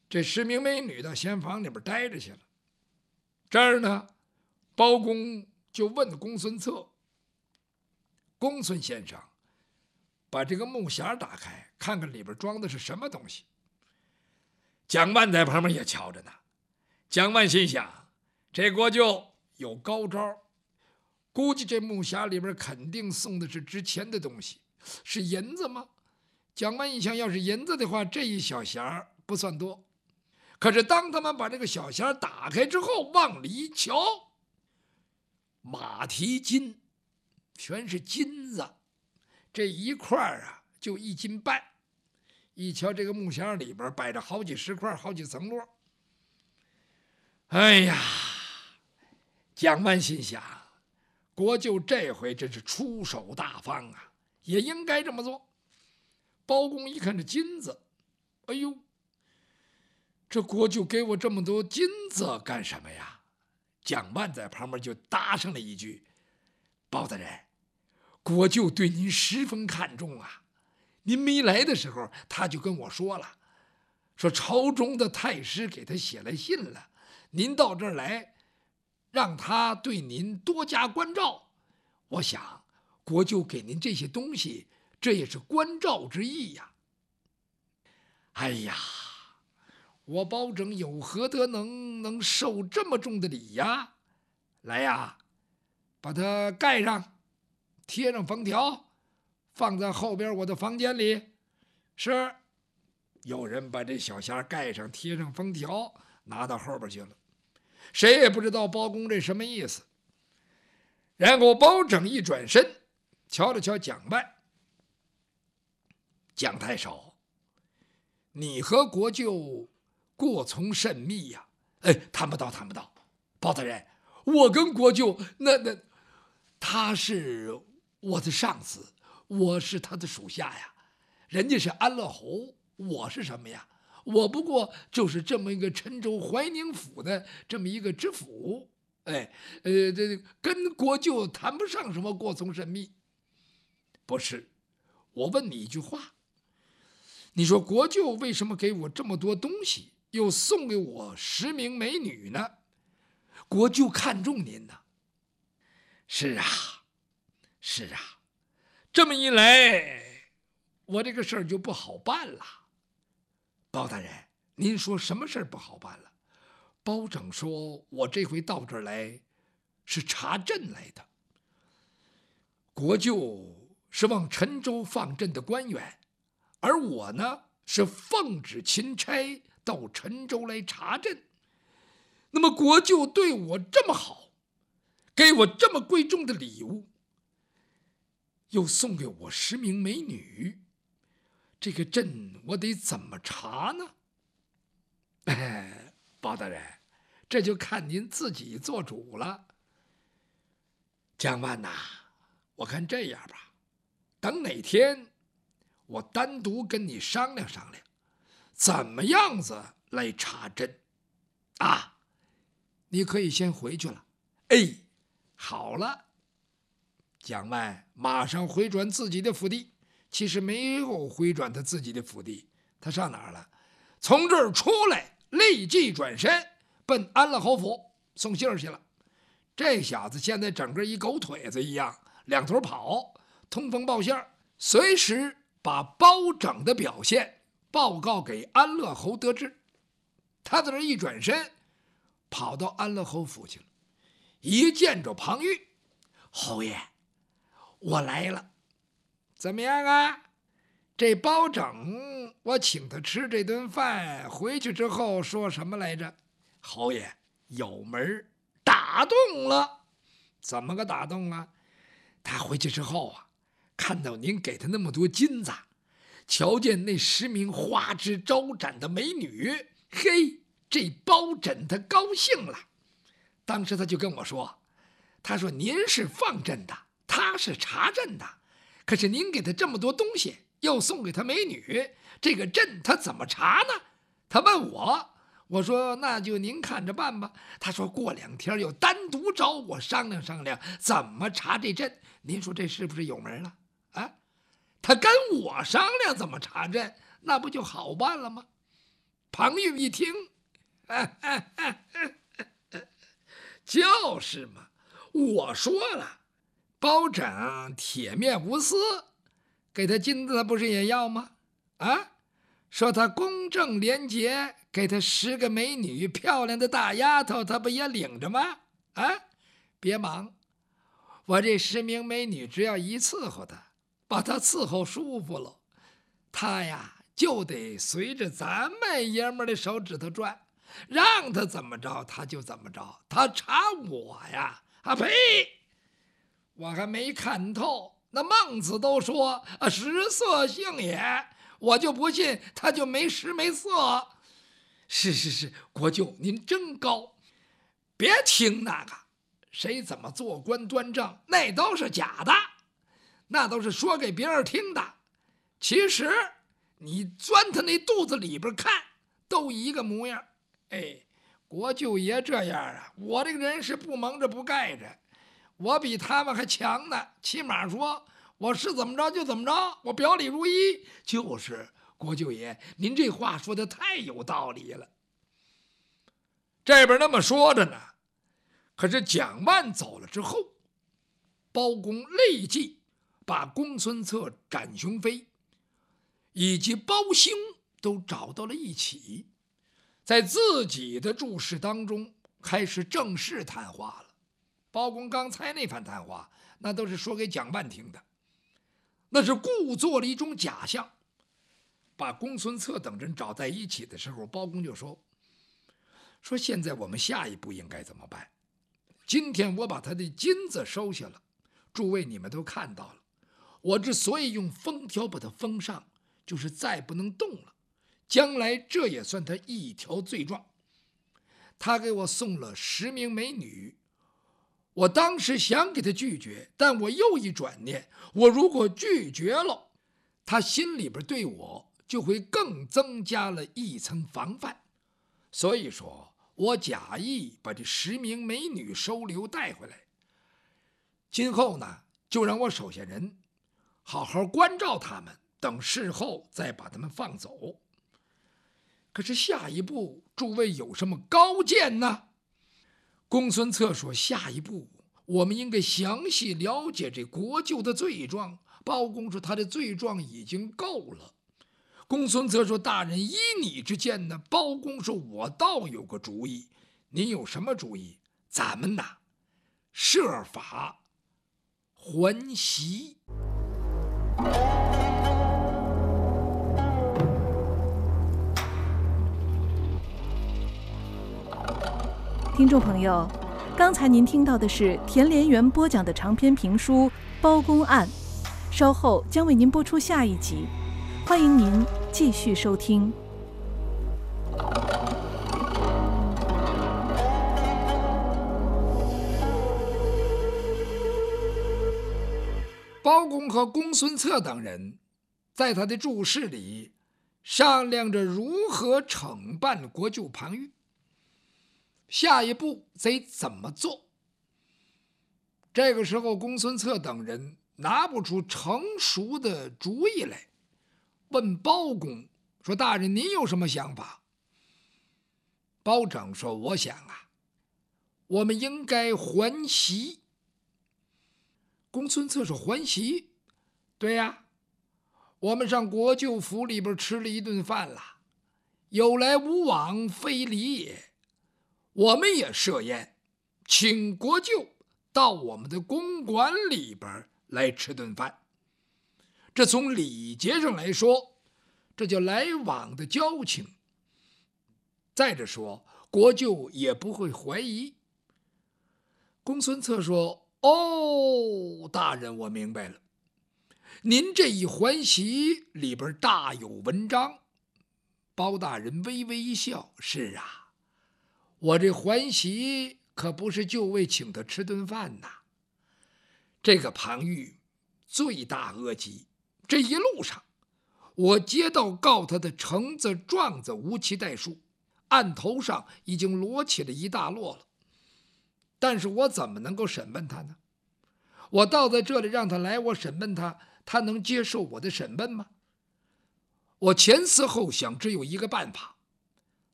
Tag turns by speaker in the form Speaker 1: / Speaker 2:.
Speaker 1: 这10名美女到仙房里边待着去了。这儿呢，包公就问公孙策：“公孙先生，把这个木匣打开，看看里边装的是什么东西。”蒋万在旁边也瞧着呢。蒋万心想，这国舅有高招，估计这木匣里边肯定送的是值钱的东西，是银子吗？蒋万一想，要是银子的话，这一小匣不算多。可是当他们把这个小匣打开之后，往里一瞧，马蹄金，全是金子，这一块啊就1斤半。一瞧这个木匣里边摆着好几十块，好几层摞。哎呀，蒋万心想，国舅这回真是出手大方啊，也应该这么做。包公一看这金子，哎呦，这国舅给我这么多金子干什么呀？蒋万在旁边就搭上了一句：“包大人，国舅对您十分看重啊。您没来的时候，他就跟我说了，说朝中的太师给他写来信了，您到这儿来，让他对您多加关照。我想国舅给您这些东西，这也是关照之意呀。哎呀，我包拯有何德能受这么重的礼呀？来呀，把它盖上，贴上封条，放在后边我的房间里。”是，有人把这小匣盖上，贴上封条，拿到后边去了。谁也不知道包公这什么意思。然后包拯一转身，瞧了瞧蒋万：“蒋太守，你和国舅过从甚密呀？”“哎，谈不到，谈不到。包大人，我跟国舅他是我的上司，我是他的属下呀。人家是安乐侯，我是什么呀？我不过就是这么一个郴州怀宁府的这么一个知府。这跟国舅谈不上什么过从甚密。”“不是，我问你一句话，你说国舅为什么给我这么多东西，又送给我10名美女呢？国舅看重您呢。”“是啊，是啊，这么一来，我这个事儿就不好办了。”“包大人，您说什么事儿不好办了？”“包拯说，我这回到这儿来是查镇来的。国舅是往郴州放镇的官员，而我呢是奉旨钦差到郴州来查镇。那么国舅对我这么好，给我这么贵重的礼物，又送给我10名美女，这个镇我得怎么查呢？”“包大人，这就看您自己做主了。”“蒋万呐，我看这样吧，等哪天我单独跟你商量商量，怎么样子来查镇啊？你可以先回去了。”“哎，好了。”蒋万马上回转自己的府邸。其实没有回转他自己的府邸，他上哪儿了？从这儿出来，立即转身奔安乐侯府送信儿去了。这小子现在整个一狗腿子一样，两头跑，通风报信儿，随时把包拯的表现报告给安乐侯得知。他在这一转身，跑到安乐侯府去了。一见着庞玉：“侯爷，我来了。怎么样啊？这包拯，我请他吃这顿饭，回去之后说什么来着？”“侯爷有门，打动了。”“怎么个打动啊？”“他回去之后啊，看到您给他那么多金子，瞧见那10名花枝招展的美女，嘿，这包拯他高兴了。当时他就跟我说，他说您是放镇的，他是查镇的。可是您给他这么多东西，又送给他美女，这个镇他怎么查呢？”他问我，我说那就您看着办吧。他说过2天又单独找我商量商量怎么查这镇。您说这是不是有门了啊？他跟我商量怎么查镇，那不就好办了吗？ 庞玉一听，就是嘛，我说了，包拯铁面无私，给他金子他不是也要吗？啊，说他公正廉洁，给他10个美女漂亮的大丫头，他不也领着吗？啊，别忙，我这10名美女只要一伺候他，把他伺候舒服了，他呀就得随着咱们爷们的手指头转，让他怎么着他就怎么着，他查我呀，呸！我还没看透，那孟子都说食色性也，我就不信他就没食没色。是，国舅您真高，别听那个谁怎么做官端正，那都是假的，那都是说给别人听的。其实你钻他那肚子里边看，都一个模样。国舅爷这样啊，我这个人是不蒙着不盖着，我比他们还强呢。起码说我是怎么着就怎么着，我表里如一。就是国舅爷，您这话说的太有道理了。这边那么说着呢，可是蒋万走了之后，包公立即把公孙策、展雄飞以及包兴都找到了一起，在自己的注释当中开始正式谈话了。包公刚才那番谈话，那都是说给蒋万听的，那是故作了一种假象。把公孙策等人找在一起的时候，包公就说现在我们下一步应该怎么办？今天我把他的金子收下了，诸位你们都看到了，我之所以用封条把他封上，就是再不能动了，将来这也算他一条罪状。他给我送了10名美女，我当时想给他拒绝，但我又一转念，我如果拒绝了，他心里边对我就会更增加了一层防范。所以说我假意把这10名美女收留带回来，今后呢就让我手下人好好关照他们，等事后再把他们放走。可是下一步诸位有什么高见呢？公孙策说，下一步我们应该详细了解这国舅的罪状。包公说他的罪状已经够了。公孙策说，大人依你之见呢？包公说，我倒有个主意。您有什么主意？咱们呐设法还席。
Speaker 2: 听众朋友，刚才您听到的是田连元播讲的长篇评书《包公案》，稍后将为您播出下一集，欢迎您继续收听。
Speaker 1: 包公和公孙策等人在他的注释里商量着如何惩办国舅庞玉，下一步得怎么做。这个时候公孙策等人拿不出成熟的主意来，问包公说，大人您有什么想法？包拯说，我想啊，我们应该还席。公孙策说，还席？对呀，我们上国舅府里边吃了一顿饭了，有来无往非礼也。我们也设宴，请国舅到我们的公馆里边来吃顿饭。这从礼节上来说，这叫来往的交情。再者说，国舅也不会怀疑。公孙策说，大人，我明白了，您这一还席里边大有文章。包大人微微一笑，是啊，我这还席可不是就为请他吃顿饭呐。这个庞玉罪大恶极，这一路上我接到告他的橙子状子无其代数，案头上已经摞起了一大摞了，但是我怎么能够审问他呢？我倒在这里让他来，我审问他，他能接受我的审问吗？我前思后想，只有一个办法，